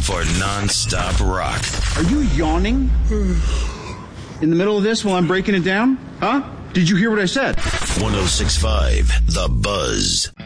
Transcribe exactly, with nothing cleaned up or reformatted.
for non-stop rock. Are you yawning in the middle of this while I'm breaking it down? Huh? Did you hear what I said? one oh six point five The Buzz.